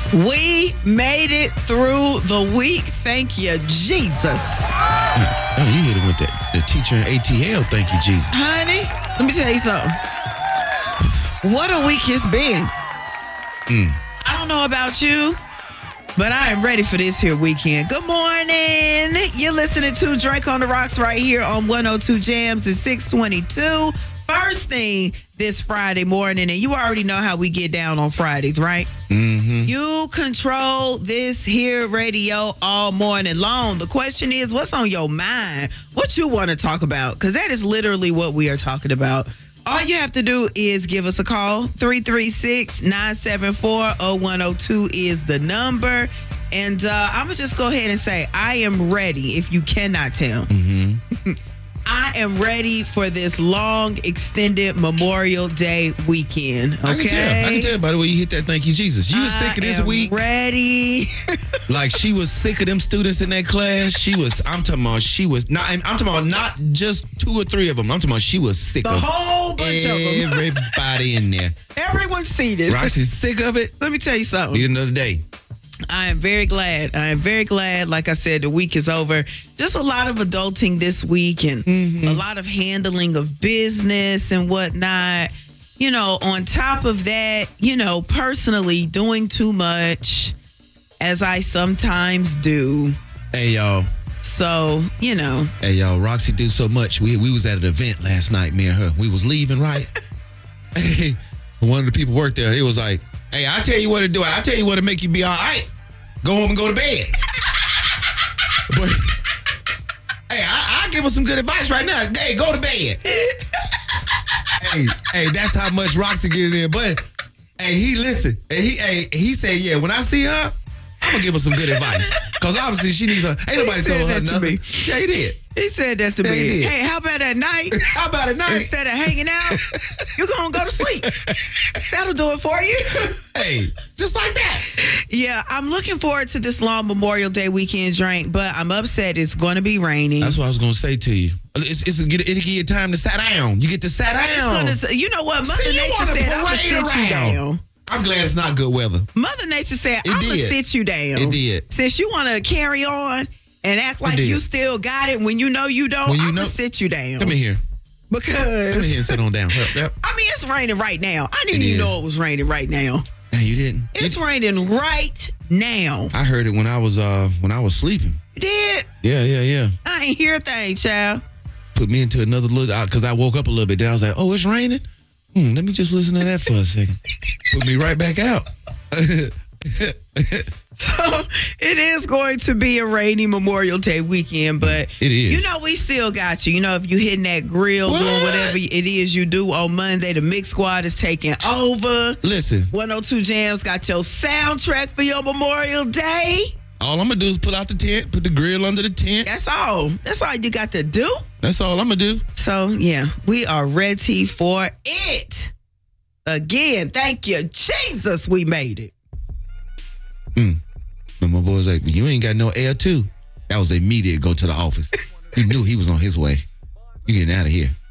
We made it through the week. Thank you, Jesus. Oh, you hit him with the teacher in ATL. Thank you, Jesus. Honey, let me tell you something. What a week it's been. I don't know about you, but I am ready for this here weekend. Good morning. You're listening to Drake on the Rocks right here on 102 Jams at 622. First thing this Friday morning, and you already know how we get down on Fridays, right? Mm-hmm. You control this here radio all morning long. The question is, what's on your mind? What you want to talk about? Because that is literally what we are talking about. All you have to do is give us a call. 336-974-0102 is the number. And I'm going to just go ahead and say, I am ready, if you cannot tell. Mm-hmm. I am ready for this long, extended Memorial Day weekend. Okay, I can tell by the way you hit that. Thank you, Jesus. You was sick of this week. Ready? Like she was sick of them students in that class. I'm talking about not just 2 or 3 of them. I'm talking about she was sick the of whole bunch of them. Everybody in there. Everyone's seated. Roxy's sick of it. Let me tell you something. Need another day. I am very glad. Like I said, the week is over. Just a lot of adulting this week and a lot of handling of business and whatnot. You know, on top of that, personally doing too much, as I sometimes do. Hey, y'all. So, Hey, y'all, Roxy do so much. We was at an event last night, me and her. We was leaving, right? Hey, one of the people worked there. He was like, hey, I'll tell you what to do. I'll tell you what to make you be all right. Go home and go to bed. But, hey, I'll give her some good advice right now. Hey, go to bed. hey, that's how much Roxy get in there. But, hey, he listened. He said, yeah, when I see her, I'm going to give her some good advice. Because obviously she needs her. Ain't nobody told her nothing. Yeah, he did. He said that to me. He did. Hey, how about at night? How about at night? Instead of hanging out, you're going to go to sleep. That'll do it for you. Hey, just like that. Yeah, I'm looking forward to this long Memorial Day weekend drink, but I'm upset it's going to be raining. That's what I was going to say to you. It'll give you time to sit down. You get to sit down. You know what? Mother Nature said, I'm going to sit you down. I'm glad it's not good weather. Mother Nature said, I'm going to sit you down. It did. Since you want to carry on and act like you still got it when you know you don't, I'm going to sit you down. Come in here. Because... Come in here and sit on down. Yep. I mean, it's raining right now. I didn't even know it was raining right now. Man, you didn't? It's raining right now. I heard it when I was sleeping. You did? Yeah. I ain't hear a thing, child. Put me into another little... Because I woke up a little bit. Then I was like, oh, it's raining? Let me just listen to that for a second. Put me right back out. So it is going to be a rainy Memorial Day weekend, but it is. We still got you. If you hitting that grill, doing whatever it is you do on Monday, the Mix Squad is taking over. Listen. 102 Jams got your soundtrack for your Memorial Day. All I'm going to do is pull out the tent, put the grill under the tent. That's all. That's all you got to do. That's all I'm going to do. So, yeah, we are ready for it. Again, thank you, Jesus, we made it. And my boy's like, you ain't got no air too. That was immediate go to the office. You knew he was on his way. You getting out of here.